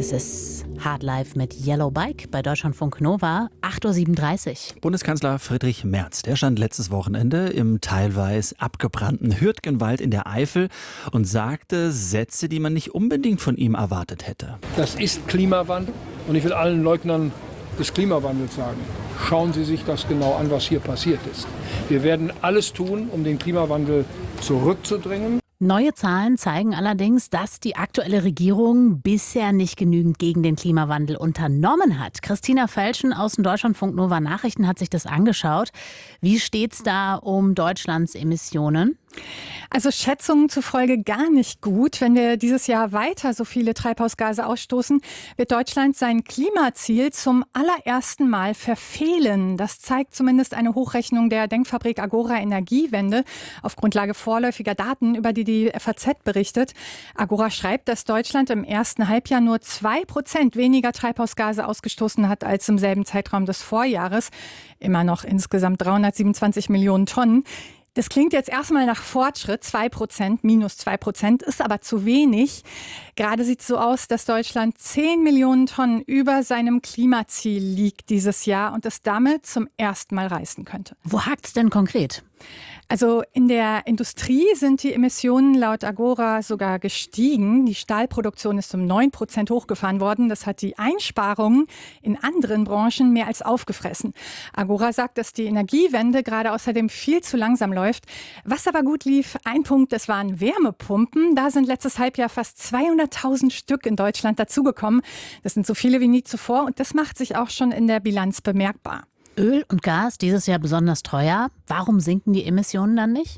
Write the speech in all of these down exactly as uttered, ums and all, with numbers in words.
Es ist Hard Life mit Yellow Bike bei Deutschlandfunk Nova, acht Uhr siebenunddreißig. Bundeskanzler Friedrich Merz, der stand letztes Wochenende im teilweise abgebrannten Hürtgenwald in der Eifel und sagte Sätze, die man nicht unbedingt von ihm erwartet hätte. Das ist Klimawandel und ich will allen Leugnern des Klimawandels sagen, schauen Sie sich das genau an, was hier passiert ist. Wir werden alles tun, um den Klimawandel zurückzudrängen. Neue Zahlen zeigen allerdings, dass die aktuelle Regierung bisher nicht genügend gegen den Klimawandel unternommen hat. Christina Felschen aus dem Deutschlandfunk Nova Nachrichten hat sich das angeschaut. Wie steht's da um Deutschlands Emissionen? Also Schätzungen zufolge gar nicht gut. Wenn wir dieses Jahr weiter so viele Treibhausgase ausstoßen, wird Deutschland sein Klimaziel zum allerersten Mal verfehlen. Das zeigt zumindest eine Hochrechnung der Denkfabrik Agora Energiewende auf Grundlage vorläufiger Daten, über die die F A Z berichtet. Agora schreibt, dass Deutschland im ersten Halbjahr nur zwei Prozent weniger Treibhausgase ausgestoßen hat als im selben Zeitraum des Vorjahres. Immer noch insgesamt dreihundertsiebenundzwanzig Millionen Tonnen. Das klingt jetzt erstmal nach Fortschritt, zwei Prozent, minus zwei Prozent, ist aber zu wenig. Gerade sieht es so aus, dass Deutschland zehn Millionen Tonnen über seinem Klimaziel liegt dieses Jahr und es damit zum ersten Mal reißen könnte. Wo hakt's denn konkret? Also in der Industrie sind die Emissionen laut Agora sogar gestiegen. Die Stahlproduktion ist um neun Prozent hochgefahren worden. Das hat die Einsparungen in anderen Branchen mehr als aufgefressen. Agora sagt, dass die Energiewende gerade außerdem viel zu langsam läuft. Was aber gut lief, ein Punkt, das waren Wärmepumpen. Da sind letztes Halbjahr fast zweihunderttausend Stück in Deutschland dazugekommen. Das sind so viele wie nie zuvor und das macht sich auch schon in der Bilanz bemerkbar. Öl und Gas dieses Jahr besonders teuer. Warum sinken die Emissionen dann nicht?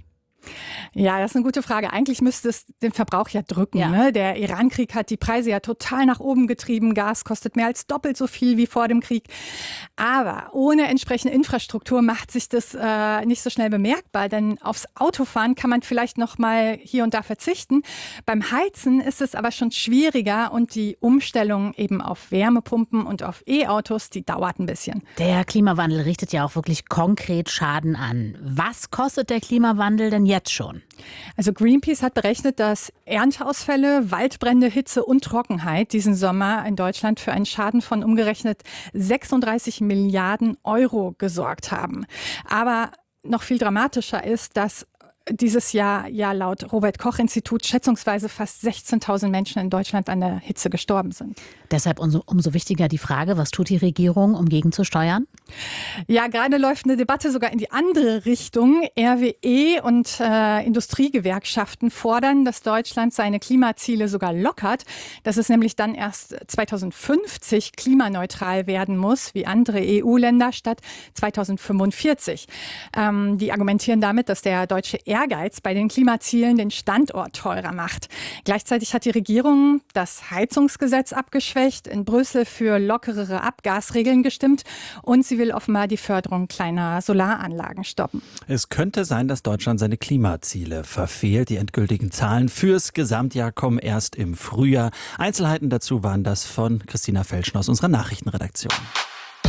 Ja, das ist eine gute Frage. Eigentlich müsste es den Verbrauch ja drücken. Ja. Ne? Der Iran-Krieg hat die Preise ja total nach oben getrieben. Gas kostet mehr als doppelt so viel wie vor dem Krieg. Aber ohne entsprechende Infrastruktur macht sich das äh, nicht so schnell bemerkbar. Denn aufs Autofahren kann man vielleicht noch mal hier und da verzichten. Beim Heizen ist es aber schon schwieriger und die Umstellung eben auf Wärmepumpen und auf E-Autos, die dauert ein bisschen. Der Klimawandel richtet ja auch wirklich konkret Schaden an. Was kostet der Klimawandel denn jetzt schon? Also Greenpeace hat berechnet, dass Ernteausfälle, Waldbrände, Hitze und Trockenheit diesen Sommer in Deutschland für einen Schaden von umgerechnet sechsunddreißig Milliarden Euro gesorgt haben. Aber noch viel dramatischer ist, dass dieses Jahr ja laut Robert-Koch-Institut schätzungsweise fast sechzehntausend Menschen in Deutschland an der Hitze gestorben sind. Deshalb umso, umso wichtiger die Frage, was tut die Regierung, um gegenzusteuern? Ja, gerade läuft eine Debatte sogar in die andere Richtung. R W E und äh, Industriegewerkschaften fordern, dass Deutschland seine Klimaziele sogar lockert, dass es nämlich dann erst zweitausendfünfzig klimaneutral werden muss, wie andere E U-Länder, statt zweitausendfünfundvierzig. Ähm, die argumentieren damit, dass der deutsche Ehrgeiz bei den Klimazielen den Standort teurer macht. Gleichzeitig hat die Regierung das Heizungsgesetz abgeschwächt, in Brüssel für lockerere Abgasregeln gestimmt und sie will offenbar die Förderung kleiner Solaranlagen stoppen. Es könnte sein, dass Deutschland seine Klimaziele verfehlt. Die endgültigen Zahlen fürs Gesamtjahr kommen erst im Frühjahr. Einzelheiten dazu waren das von Christina Felschen aus unserer Nachrichtenredaktion.